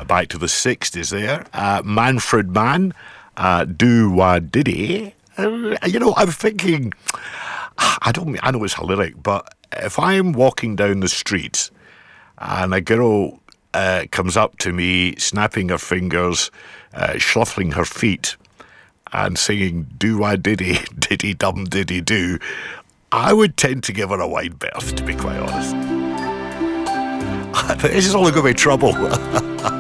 back to the 60s there. Manfred Mann, Do Wah Diddy. I'm thinking, I know it's lyric, but if I'm walking down the street and a girl comes up to me, snapping her fingers, shuffling her feet, and singing "Do Wah Diddy, Diddy Dum Diddy Do," I would tend to give her a wide berth, to be quite honest. This is only going to be trouble.